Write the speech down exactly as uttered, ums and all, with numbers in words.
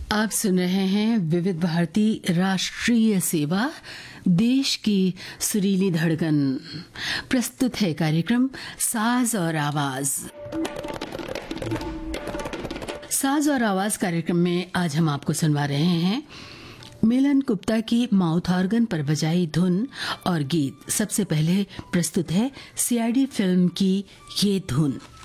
आप सुन रहे हैं विविध भारती राष्ट्रीय सेवा, देश की सुरीली धड़कन। प्रस्तुत है कार्यक्रम साज और आवाज। साज और आवाज कार्यक्रम में आज हम आपको सुनवा रहे हैं मिलन गुप्ता की माउथ ऑर्गन पर बजाई धुन और गीत। सबसे पहले प्रस्तुत है सीआईडी फिल्म की ये धुन।